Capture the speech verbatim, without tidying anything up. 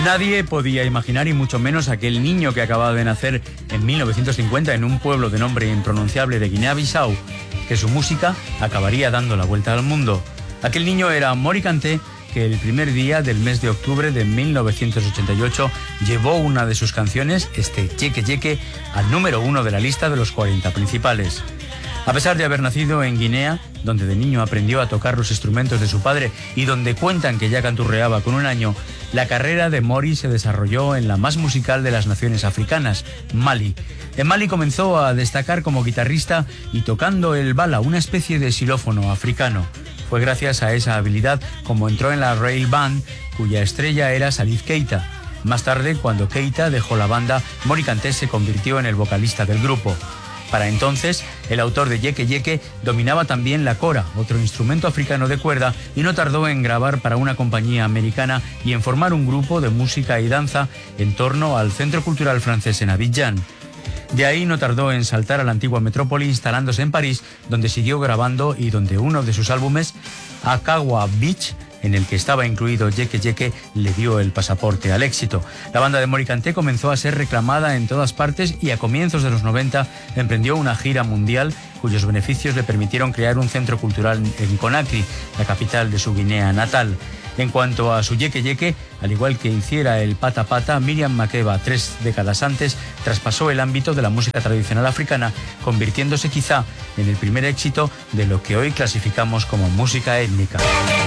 Nadie podía imaginar, y mucho menos aquel niño que acababa de nacer en mil novecientos cincuenta en un pueblo de nombre impronunciable de Guinea-Bissau, que su música acabaría dando la vuelta al mundo. Aquel niño era Mori Kanté, que el primer día del mes de octubre de mil novecientos ochenta y ocho llevó una de sus canciones, este Yeke Yeke, al número uno de la lista de los cuarenta principales. A pesar de haber nacido en Guinea, donde de niño aprendió a tocar los instrumentos de su padre y donde cuentan que ya canturreaba con un año, la carrera de Mori se desarrolló en la más musical de las naciones africanas, Mali. En Mali comenzó a destacar como guitarrista y tocando el bala, una especie de xilófono africano. Fue gracias a esa habilidad como entró en la Rail Band, cuya estrella era Salif Keita. Más tarde, cuando Keita dejó la banda, Mori Kanté se convirtió en el vocalista del grupo. Para entonces, el autor de Yeke Yeke dominaba también la kora, otro instrumento africano de cuerda, y no tardó en grabar para una compañía americana y en formar un grupo de música y danza en torno al Centro Cultural Francés en Abidjan. De ahí no tardó en saltar a la antigua metrópoli, instalándose en París, donde siguió grabando y donde uno de sus álbumes, Akawa Beach, en el que estaba incluido Yeke Yeke, le dio el pasaporte al éxito. La banda de Mori Kanté comenzó a ser reclamada en todas partes y a comienzos de los noventa emprendió una gira mundial cuyos beneficios le permitieron crear un centro cultural en Conakry, la capital de su Guinea natal. En cuanto a su Yeke Yeke, al igual que hiciera el Pata Pata, Miriam Makeba tres décadas antes traspasó el ámbito de la música tradicional africana, convirtiéndose quizá en el primer éxito de lo que hoy clasificamos como música étnica.